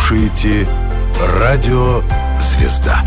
слушаете «Радио Звезда».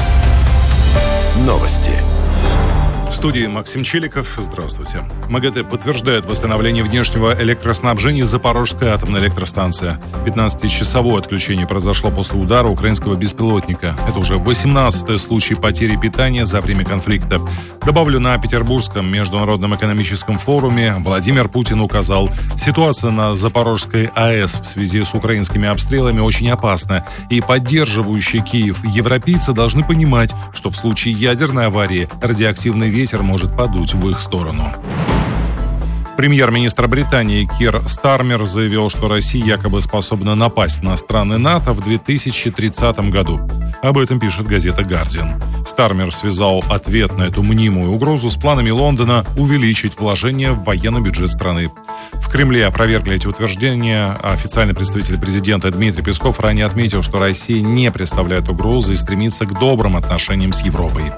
Новости. В студии Максим Челиков. Здравствуйте. МАГАТЭ подтверждает восстановление внешнего электроснабжения Запорожской атомной электростанции. 15-часовое отключение произошло после удара украинского беспилотника. Это уже 18-й случай потери питания за время конфликта. Добавлю, на Петербургском международном экономическом форуме Владимир Путин указал, ситуация на Запорожской АЭС в связи с украинскими обстрелами очень опасна, и поддерживающие Киев европейцы должны понимать, что в случае ядерной аварии радиоактивный ветер может подуть в их сторону. Премьер-министр Британии Кир Стармер заявил, что Россия якобы способна напасть на страны НАТО в 2030 году. Об этом пишет газета «Гардиан». Стармер связал ответ на эту мнимую угрозу с планами Лондона увеличить вложения в военный бюджет страны. В Кремле опровергли эти утверждения. Официальный представитель президента Дмитрий Песков ранее отметил, что Россия не представляет угрозы и стремится к добрым отношениям с Европой.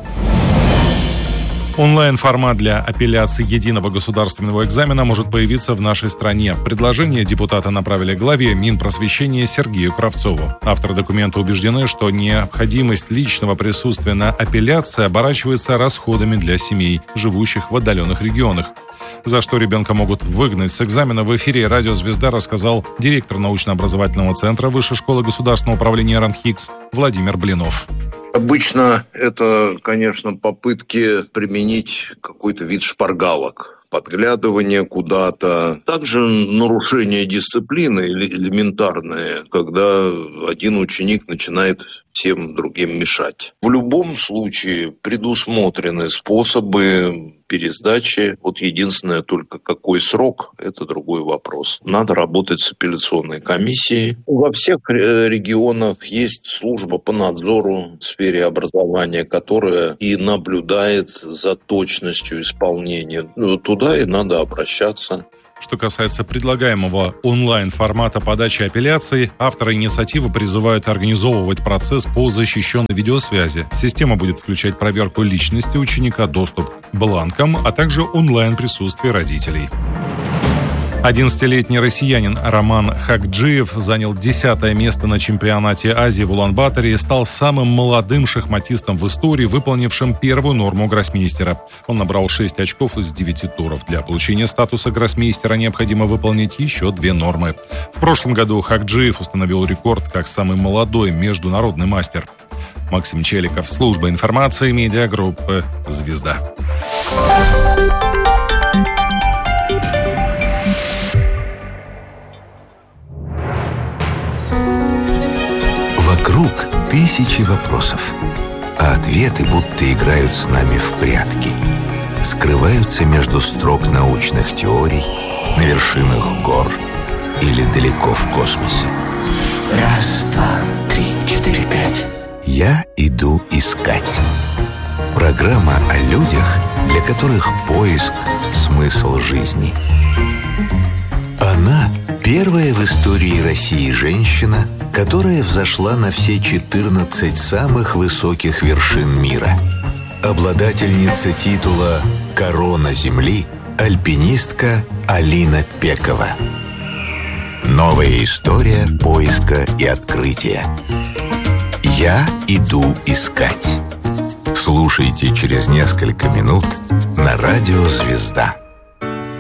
Онлайн-формат для апелляции единого государственного экзамена может появиться в нашей стране. Предложение депутаты направили главе Минпросвещения Сергею Кравцову. Авторы документа убеждены, что необходимость личного присутствия на апелляции оборачивается расходами для семей, живущих в отдаленных регионах. За что ребенка могут выгнать с экзамена, в эфире «Радио Звезда» рассказал директор научно-образовательного центра Высшей школы государственного управления РАНХИКС Владимир Блинов. Обычно это, конечно, попытки применить какой-то вид шпаргалок, подглядывание куда-то. Также нарушение дисциплины элементарное, когда один ученик начинает всем другим мешать. В любом случае предусмотрены способы пересдачи. Вот единственное, только какой срок, это другой вопрос. Надо работать с апелляционной комиссией. Во всех регионах есть служба по надзору в сфере образования, которая и наблюдает за точностью исполнения. Туда и надо обращаться. Что касается предлагаемого онлайн-формата подачи апелляций, авторы инициативы призывают организовывать процесс по защищенной видеосвязи. Система будет включать проверку личности ученика, доступ к бланкам, а также онлайн-присутствие родителей. 11-летний россиянин Роман Хакджиев занял 10-е место на чемпионате Азии в Улан-Баторе и стал самым молодым шахматистом в истории, выполнившим первую норму гроссмейстера. Он набрал 6 очков из 9 туров. Для получения статуса гроссмейстера необходимо выполнить еще 2 нормы. В прошлом году Хакджиев установил рекорд как самый молодой международный мастер. Максим Челиков, служба информации, медиагруппы «Звезда». Вокруг тысячи вопросов, а ответы будто играют с нами в прятки. Скрываются между строк научных теорий, на вершинах гор или далеко в космосе. Раз, два, три, 4, 5. Я иду искать. Программа о людях, для которых поиск – смысл жизни. Она – первая в истории России женщина, которая взошла на все 14 самых высоких вершин мира. Обладательница титула «Корона Земли» – альпинистка Алина Пекова. Новая история поиска и открытия. Я иду искать. Слушайте через несколько минут на радио «Звезда».